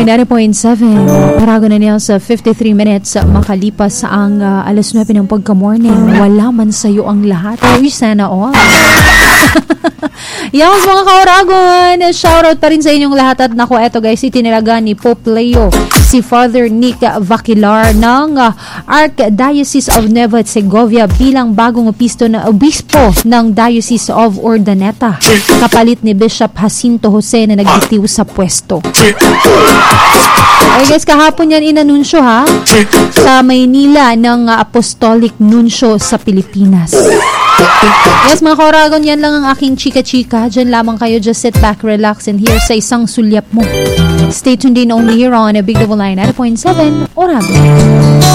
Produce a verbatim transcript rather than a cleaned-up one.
ninety point seven. Parago na niya sa fifty-three minutes makalipas ang uh, alas nuwebe ng pagka-morning. Wala man sa'yo ang lahat. Uy, sana all. Yes, mga kaoragon, shoutout pa rin sa inyong lahat. At naku, eto guys, itinalaga ni Pope Leo si Father Nick Vaquilar ng uh, Archdiocese of Nueva Segovia bilang bagong opisto na obispo ng Diocese of Urdaneta, kapalit ni Bishop Jacinto Jose na nagbitiw sa pwesto. Okay guys, kahapon yan inanunsyo ha sa Maynila ng uh, Apostolic Nuncio sa Pilipinas. Yes, mga kaoragon, yan lang ang aking chika-chika. Diyan lamang kayo, just sit back, relax, and hear sa isang sulyap mo. Stay tuned in only here on a Big Double Line ninety point seven Oragon.